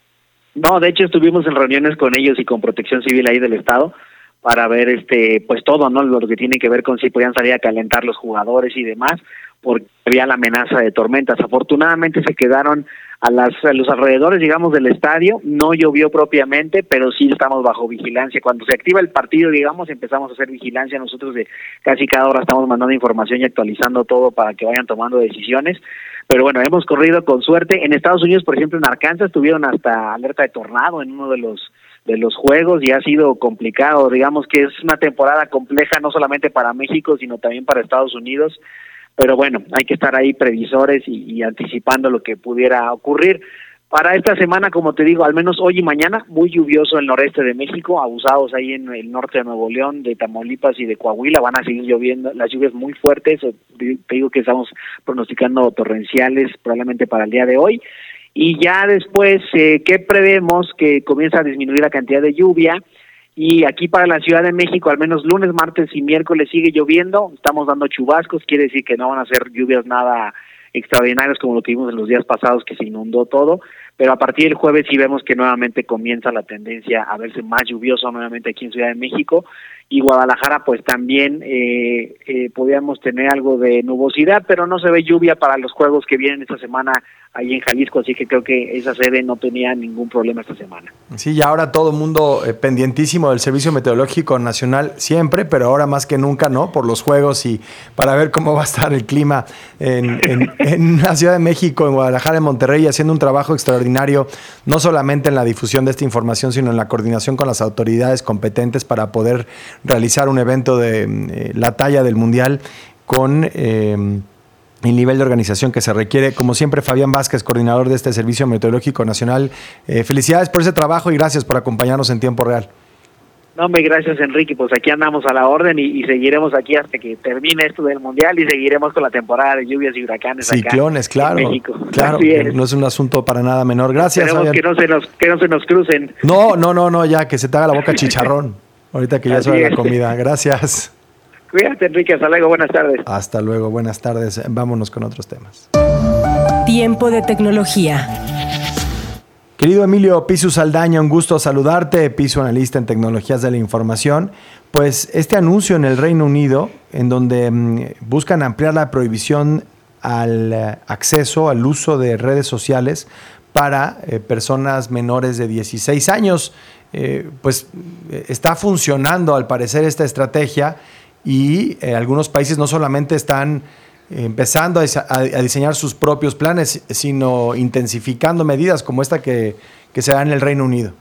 No, de hecho estuvimos en reuniones con ellos y con Protección Civil ahí del estado para ver este, pues todo, ¿no? Lo que tiene que ver con si podían salir a calentar los jugadores y demás, porque había la amenaza de tormentas. Afortunadamente se quedaron a, las, a los alrededores, digamos, del estadio. No llovió propiamente, pero sí estamos bajo vigilancia. Cuando se activa el partido, digamos, empezamos a hacer vigilancia. Nosotros de casi cada hora estamos mandando información y actualizando todo para que vayan tomando decisiones. Pero bueno, hemos corrido con suerte. En Estados Unidos, por ejemplo, en Arkansas, tuvieron hasta alerta de tornado en uno de los de los juegos y ha sido complicado. Digamos que es una temporada compleja no solamente para México, sino también para Estados Unidos. Pero bueno, hay que estar ahí previsores y, y anticipando lo que pudiera ocurrir. Para esta semana, como te digo, al menos hoy y mañana, muy lluvioso el noreste de México, abusados ahí en el norte de Nuevo León, de Tamaulipas y de Coahuila, van a seguir lloviendo, las lluvias muy fuertes, te digo que estamos pronosticando torrenciales probablemente para el día de hoy. Y ya después, eh, ¿qué prevemos? Que comienza a disminuir la cantidad de lluvia. Y aquí para la Ciudad de México, al menos lunes, martes y miércoles sigue lloviendo. Estamos dando chubascos, quiere decir que no van a ser lluvias nada extraordinarias como lo que vimos en los días pasados, que se inundó todo. Pero a partir del jueves sí vemos que nuevamente comienza la tendencia a verse más lluvioso nuevamente aquí en Ciudad de México. Y Guadalajara, pues también eh, eh, podríamos tener algo de nubosidad, pero no se ve lluvia para los juegos que vienen esta semana ahí en Jalisco, así que creo que esa sede no tenía ningún problema esta semana. Sí, y ahora todo el mundo eh, pendientísimo del Servicio Meteorológico Nacional siempre, pero ahora más que nunca, ¿no? Por los juegos y para ver cómo va a estar el clima en, en, en la Ciudad de México, en Guadalajara, en Monterrey, haciendo un trabajo extraordinario, no solamente en la difusión de esta información, sino en la coordinación con las autoridades competentes para poder realizar un evento de eh, la talla del Mundial con eh, el nivel de organización que se requiere. Como siempre, Fabián Vázquez, coordinador de este Servicio Meteorológico Nacional. Eh, felicidades por ese trabajo y gracias por acompañarnos en tiempo real. No, hombre, gracias, Enrique. Pues aquí andamos a la orden y, y seguiremos aquí hasta que termine esto del Mundial y seguiremos con la temporada de lluvias y huracanes. Ciclones, acá claro. en México. Claro, es. No es un asunto para nada menor. Gracias, Esperemos que no, se nos, que no se nos crucen. No, no, no, no, ya, que se te haga la boca chicharrón. Ahorita que ya es hora de la comida. Gracias. Cuídate, Enrique. Hasta luego. Buenas tardes. Hasta luego. Buenas tardes. Vámonos con otros temas. Tiempo de tecnología. Querido Emilio Pisu Saldaña, un gusto saludarte, Pisu, analista en tecnologías de la información. Pues este anuncio en el Reino Unido, en donde mmm, buscan ampliar la prohibición al uh, acceso, al uso de redes sociales para eh, personas menores de dieciséis años, eh, pues eh, está funcionando al parecer esta estrategia y eh, algunos países no solamente están empezando a, a, a diseñar sus propios planes, sino intensificando medidas como esta que, que se da en el Reino Unido.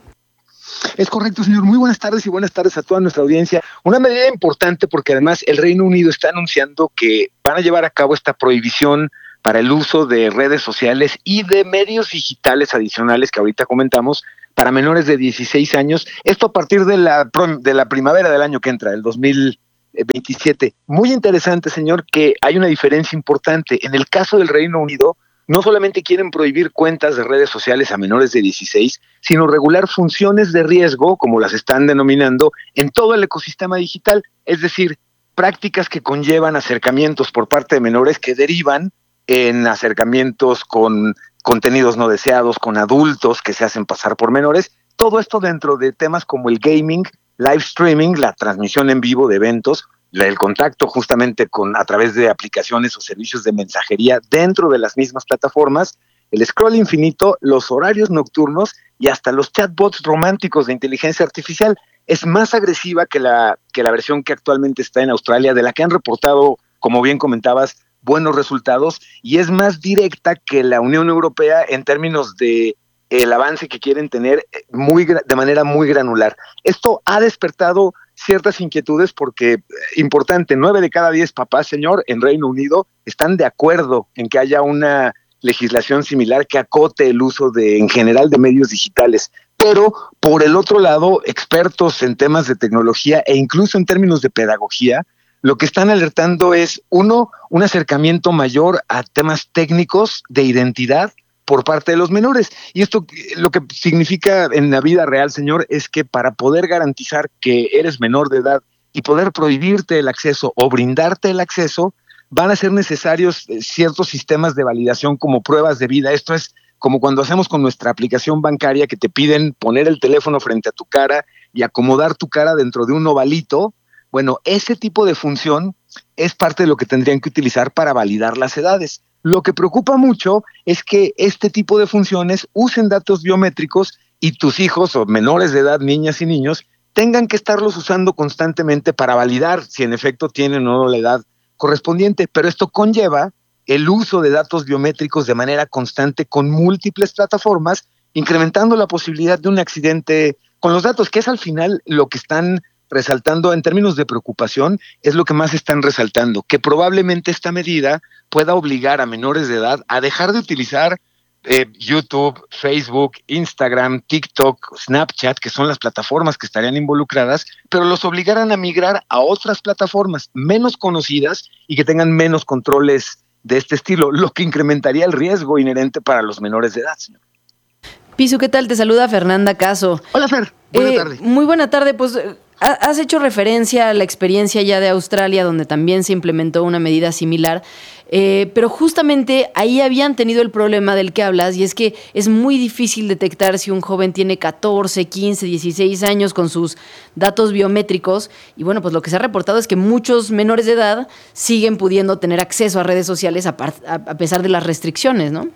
Es correcto, señor. Muy buenas tardes y buenas tardes a toda nuestra audiencia. Una medida importante porque además el Reino Unido está anunciando que van a llevar a cabo esta prohibición para el uso de redes sociales y de medios digitales adicionales que ahorita comentamos para menores de dieciséis años. Esto a partir de la, de la primavera del año que entra, el dos mil veintisiete. Muy interesante, señor, que hay una diferencia importante. En el caso del Reino Unido, no solamente quieren prohibir cuentas de redes sociales a menores de dieciséis, sino regular funciones de riesgo, como las están denominando, en todo el ecosistema digital. Es decir, prácticas que conllevan acercamientos por parte de menores que derivan en acercamientos con contenidos no deseados, con adultos que se hacen pasar por menores. Todo esto dentro de temas como el gaming, live streaming, la transmisión en vivo de eventos, el contacto justamente con a través de aplicaciones o servicios de mensajería dentro de las mismas plataformas, el scroll infinito, los horarios nocturnos y hasta los chatbots románticos de inteligencia artificial. Es más agresiva que la, que la versión que actualmente está en Australia, de la que han reportado, como bien comentabas, buenos resultados, y es más directa que la Unión Europea en términos de el avance que quieren tener muy de manera muy granular. Esto ha despertado ciertas inquietudes porque, importante, nueve de cada diez papás, señor, en Reino Unido están de acuerdo en que haya una legislación similar que acote el uso de, en general, de medios digitales. Pero, por el otro lado, expertos en temas de tecnología e incluso en términos de pedagogía, lo que están alertando es, uno, un acercamiento mayor a temas técnicos de identidad por parte de los menores. Y esto lo que significa en la vida real, señor, es que para poder garantizar que eres menor de edad y poder prohibirte el acceso o brindarte el acceso, van a ser necesarios ciertos sistemas de validación como pruebas de vida. Esto es como cuando hacemos con nuestra aplicación bancaria, que te piden poner el teléfono frente a tu cara y acomodar tu cara dentro de un ovalito. Bueno, ese tipo de función es parte de lo que tendrían que utilizar para validar las edades. Lo que preocupa mucho es que este tipo de funciones usen datos biométricos y tus hijos o menores de edad, niñas y niños, tengan que estarlos usando constantemente para validar si en efecto tienen o no la edad correspondiente. Pero esto conlleva el uso de datos biométricos de manera constante con múltiples plataformas, incrementando la posibilidad de un accidente con los datos, que es al final lo que están resaltando en términos de preocupación, es lo que más están resaltando, que probablemente esta medida pueda obligar a menores de edad a dejar de utilizar eh, YouTube, Facebook, Instagram, TikTok, Snapchat, que son las plataformas que estarían involucradas, pero los obligaran a migrar a otras plataformas menos conocidas y que tengan menos controles de este estilo, lo que incrementaría el riesgo inherente para los menores de edad, señor. Pisu, ¿qué tal? Te saluda Fernanda Caso. Hola, Fer. Buenas eh, tardes. Muy buena tarde, pues... Has hecho referencia a la experiencia ya de Australia, donde también se implementó una medida similar, eh, pero justamente ahí habían tenido el problema del que hablas, y es que es muy difícil detectar si un joven tiene catorce, quince, dieciséis años con sus datos biométricos, y bueno, pues lo que se ha reportado es que muchos menores de edad siguen pudiendo tener acceso a redes sociales a, par- a pesar de las restricciones, ¿no?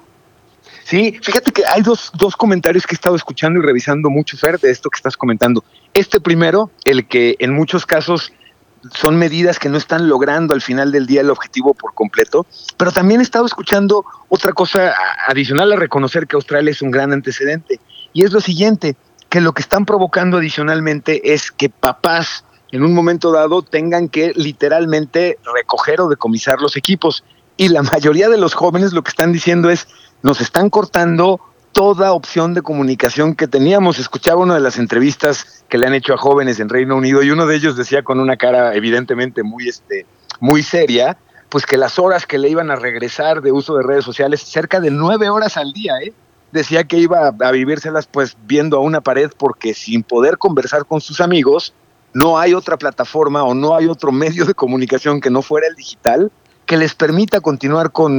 Sí, fíjate que hay dos, dos comentarios que he estado escuchando y revisando mucho, Fer, de esto que estás comentando. Este primero, el que en muchos casos son medidas que no están logrando al final del día el objetivo por completo, pero también he estado escuchando otra cosa adicional a reconocer que Australia es un gran antecedente, y es lo siguiente, que lo que están provocando adicionalmente es que papás en un momento dado tengan que literalmente recoger o decomisar los equipos, y la mayoría de los jóvenes lo que están diciendo es: nos están cortando toda opción de comunicación que teníamos. Escuchaba una de las entrevistas que le han hecho a jóvenes en Reino Unido y uno de ellos decía con una cara evidentemente muy, este, muy seria, pues que las horas que le iban a regresar de uso de redes sociales, cerca de nueve horas al día, ¿eh? Decía que iba a vivírselas pues viendo a una pared, porque sin poder conversar con sus amigos, no hay otra plataforma o no hay otro medio de comunicación que no fuera el digital que les permita continuar con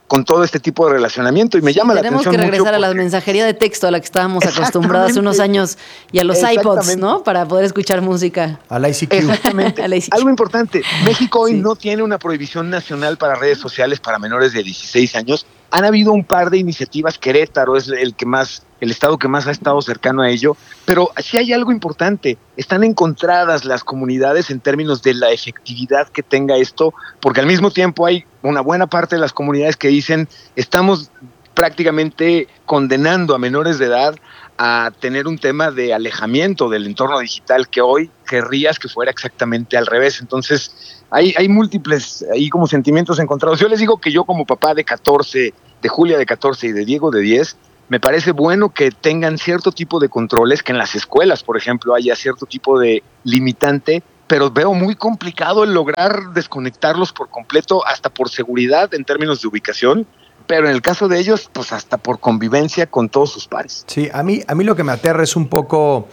con todo este tipo de relacionamiento y me sí, llama la atención mucho. Tenemos que regresar porque... a la mensajería de texto a la que estábamos acostumbrados hace unos años y a los iPods, ¿no? Para poder escuchar música. Al I C Q. Exactamente. Al I C Q. Algo importante, México hoy Sí. no tiene una prohibición nacional para redes sociales para menores de dieciséis años. Han habido un par de iniciativas, Querétaro es el que más, el estado que más ha estado cercano a ello, pero sí hay algo importante, están encontradas las comunidades en términos de la efectividad que tenga esto, porque al mismo tiempo hay una buena parte de las comunidades que dicen, estamos prácticamente condenando a menores de edad a tener un tema de alejamiento del entorno digital que hoy querrías que fuera exactamente al revés. Entonces, hay, hay múltiples, hay como sentimientos encontrados. Yo les digo que yo como papá de catorce, de Julia de catorce y de Diego de diez, me parece bueno que tengan cierto tipo de controles, que en las escuelas, por ejemplo, haya cierto tipo de limitante, pero veo muy complicado el lograr desconectarlos por completo, hasta por seguridad en términos de ubicación, pero en el caso de ellos, pues hasta por convivencia con todos sus pares. Sí, a mí, a mí lo que me aterra es un poco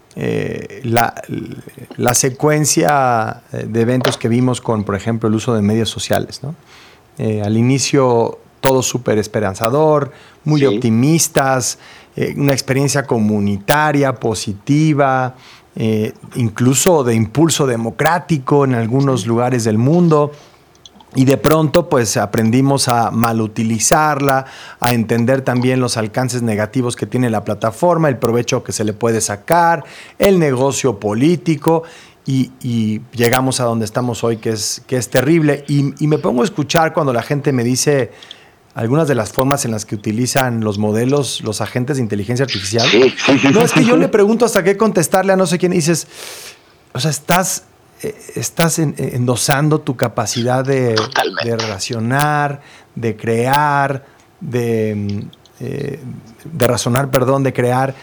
eh, la, la secuencia de eventos que vimos con, por ejemplo, el uso de medios sociales, ¿no? Eh, al inicio todo súper esperanzador, muy Sí. optimistas, eh, una experiencia comunitaria, positiva, eh, incluso de impulso democrático en algunos lugares del mundo. Y de pronto, pues, aprendimos a malutilizarla, a entender también los alcances negativos que tiene la plataforma, el provecho que se le puede sacar, el negocio político, y, y llegamos a donde estamos hoy, que es, que es terrible. Y, y me pongo a escuchar cuando la gente me dice algunas de las formas en las que utilizan los modelos, los agentes de inteligencia artificial. Sí, sí, sí, no, sí, es que sí, yo sí. le pregunto hasta qué contestarle a no sé quién, y dices, o sea, estás... estás en, endosando tu capacidad de, de racionar, de crear, de, eh, de razonar, perdón, de crear,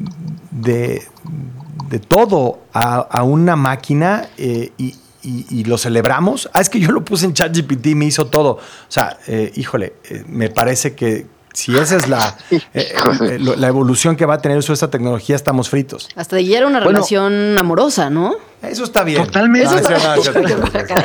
de, de todo a, a una máquina eh, y, y, y lo celebramos. Ah, es que yo lo puse en ChatGPT y me hizo todo. O sea, eh, híjole, eh, me parece que si esa es la, eh, eh, la evolución que va a tener eso, esta tecnología, estamos fritos. Hasta de ya era una Bueno. relación amorosa, ¿no? Eso está bien. Totalmente. No, Eso eso no, eso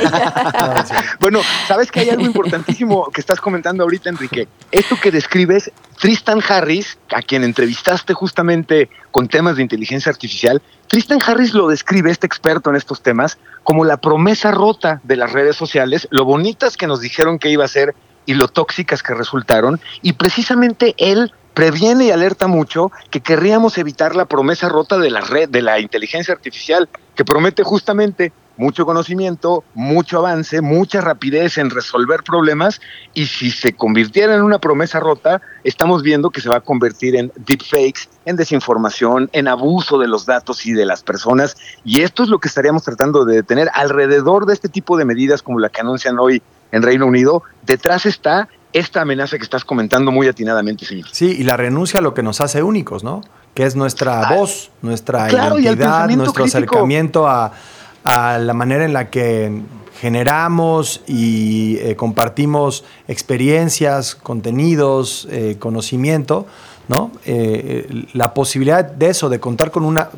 no. Bueno, sabes que hay algo importantísimo que estás comentando ahorita, Enrique. Esto que describes, Tristan Harris, a quien entrevistaste justamente con temas de inteligencia artificial, Tristan Harris lo describe, este experto en estos temas, como la promesa rota de las redes sociales, lo bonitas que nos dijeron que iba a ser y lo tóxicas que resultaron, y precisamente él previene y alerta mucho que querríamos evitar la promesa rota de la red, de la inteligencia artificial, que promete justamente mucho conocimiento, mucho avance, mucha rapidez en resolver problemas, y si se convirtiera en una promesa rota, estamos viendo que se va a convertir en deepfakes, en desinformación, en abuso de los datos y de las personas, y esto es lo que estaríamos tratando de detener alrededor de este tipo de medidas como la que anuncian hoy en Reino Unido. Detrás está esta amenaza que estás comentando muy atinadamente, señor. Sí, y la renuncia a lo que nos hace únicos, ¿no? Que es nuestra Ah, voz, nuestra claro, y al identidad, pensamiento nuestro crítico. acercamiento a, a la manera en la que generamos y eh, compartimos experiencias, contenidos, eh, conocimiento, ¿no? Eh, la posibilidad de eso, de contar con una...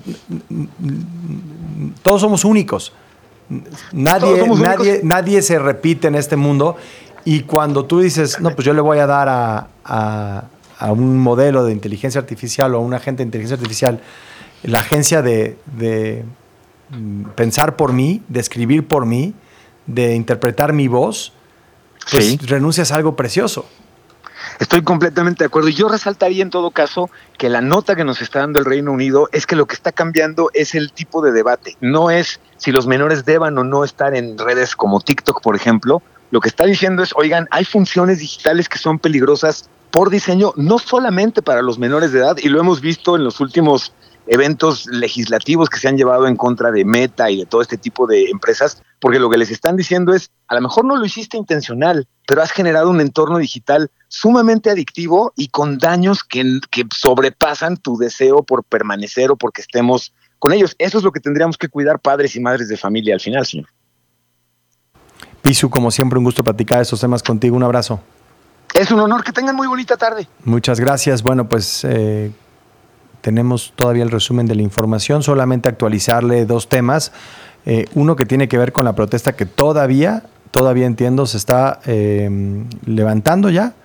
Todos somos únicos. Nadie, Todos somos nadie, únicos. nadie se repite en este mundo, y cuando tú dices, no, pues yo le voy a dar a, a, a un modelo de inteligencia artificial o a un agente de inteligencia artificial la agencia de, de mm, pensar por mí, de escribir por mí, de interpretar mi voz, pues Sí. renuncias a algo precioso. Estoy completamente de acuerdo. Y yo resaltaría en todo caso que la nota que nos está dando el Reino Unido es que lo que está cambiando es el tipo de debate. No es si los menores deban o no estar en redes como TikTok, por ejemplo. Lo que está diciendo es, oigan, hay funciones digitales que son peligrosas por diseño, no solamente para los menores de edad, y lo hemos visto en los últimos eventos legislativos que se han llevado en contra de Meta y de todo este tipo de empresas, porque lo que les están diciendo es, a lo mejor no lo hiciste intencional, pero has generado un entorno digital sumamente adictivo y con daños que, que sobrepasan tu deseo por permanecer o porque estemos con ellos. Eso es lo que tendríamos que cuidar padres y madres de familia al final, señor. Pisu, como siempre, un gusto platicar estos temas contigo. Un abrazo. Es un honor, que tengan muy bonita tarde. Muchas gracias. Bueno, pues eh, tenemos todavía el resumen de la información, solamente actualizarle dos temas. Eh, uno que tiene que ver con la protesta que todavía, todavía entiendo, se está eh, levantando ya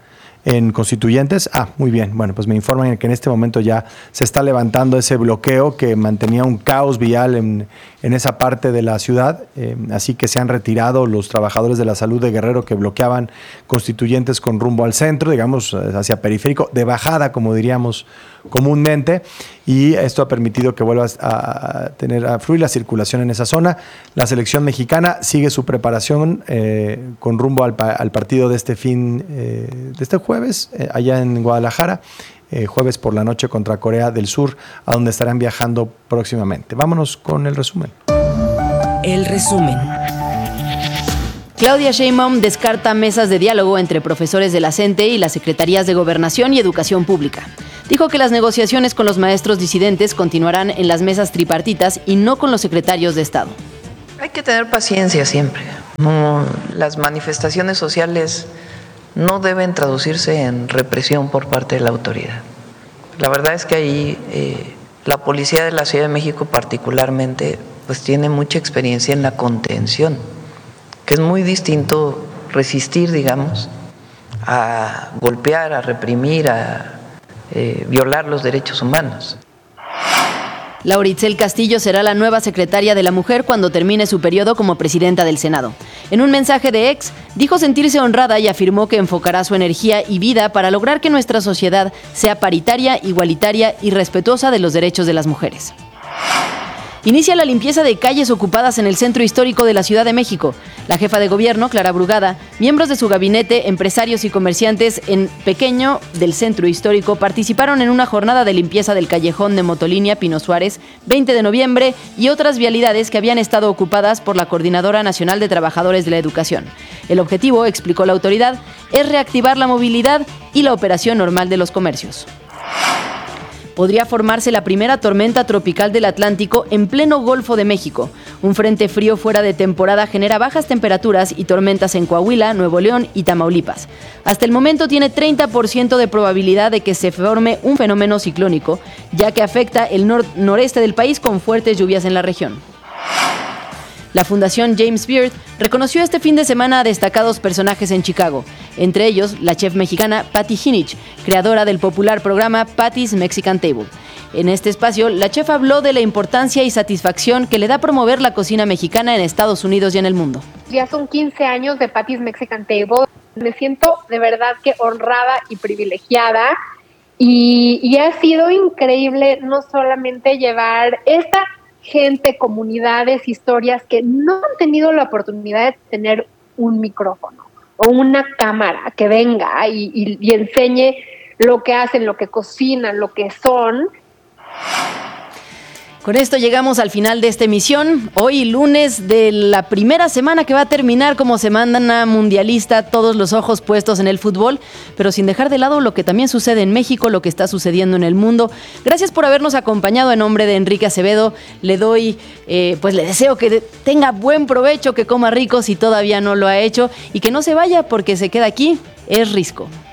en Constituyentes. Ah, muy bien. Bueno, pues me informan que en este momento ya se está levantando ese bloqueo que mantenía un caos vial en, en esa parte de la ciudad. Eh, así que se han retirado los trabajadores de la salud de Guerrero que bloqueaban Constituyentes con rumbo al centro, digamos, hacia periférico, de bajada, como diríamos comúnmente. Y esto ha permitido que vuelva a tener a fluir la circulación en esa zona. La selección mexicana sigue su preparación eh, con rumbo al, al partido de este fin, eh, de este jueves, eh, allá en Guadalajara, eh, jueves por la noche contra Corea del Sur, a donde estarán viajando próximamente. Vámonos con el resumen. El resumen. Claudia Sheinbaum descarta mesas de diálogo entre profesores de la CENTE y las secretarías de Gobernación y Educación Pública. Dijo que las negociaciones con los maestros disidentes continuarán en las mesas tripartitas y no con los secretarios de Estado. Hay que tener paciencia siempre. No, las manifestaciones sociales no deben traducirse en represión por parte de la autoridad. La verdad es que ahí eh, la policía de la Ciudad de México particularmente pues tiene mucha experiencia en la contención, que es muy distinto resistir, digamos, a golpear, a reprimir, a eh, violar los derechos humanos. Laura Itzel Castillo será la nueva secretaria de la Mujer cuando termine su periodo como presidenta del Senado. En un mensaje de ex, dijo sentirse honrada y afirmó que enfocará su energía y vida para lograr que nuestra sociedad sea paritaria, igualitaria y respetuosa de los derechos de las mujeres. Inicia la limpieza de calles ocupadas en el centro histórico de la Ciudad de México. La jefa de gobierno, Clara Brugada, miembros de su gabinete, empresarios y comerciantes en Pequeño del centro histórico participaron en una jornada de limpieza del callejón de Motolínea Pino Suárez, veinte de noviembre, y otras vialidades que habían estado ocupadas por la Coordinadora Nacional de Trabajadores de la Educación. El objetivo, explicó la autoridad, es reactivar la movilidad y la operación normal de los comercios. Podría formarse la primera tormenta tropical del Atlántico en pleno Golfo de México. Un frente frío fuera de temporada genera bajas temperaturas y tormentas en Coahuila, Nuevo León y Tamaulipas. Hasta el momento tiene treinta por ciento de probabilidad de que se forme un fenómeno ciclónico, ya que afecta el nor- noreste del país con fuertes lluvias en la región. La Fundación James Beard reconoció este fin de semana a destacados personajes en Chicago, entre ellos la chef mexicana Patty Hinich, creadora del popular programa Patty's Mexican Table. En este espacio, la chef habló de la importancia y satisfacción que le da promover la cocina mexicana en Estados Unidos y en el mundo. Ya son quince años de Patty's Mexican Table. Me siento de verdad que honrada y privilegiada. Y, y ha sido increíble no solamente llevar esta gente, comunidades, historias que no han tenido la oportunidad de tener un micrófono o una cámara que venga y, y, y enseñe lo que hacen, lo que cocinan, lo que son. Con esto llegamos al final de esta emisión. Hoy lunes de la primera semana que va a terminar como semana mundialista, todos los ojos puestos en el fútbol, pero sin dejar de lado lo que también sucede en México, lo que está sucediendo en el mundo. Gracias por habernos acompañado. En nombre de Enrique Acevedo, le doy, eh, pues le deseo que tenga buen provecho, que coma rico si todavía no lo ha hecho y que no se vaya porque se queda aquí. Es Risco.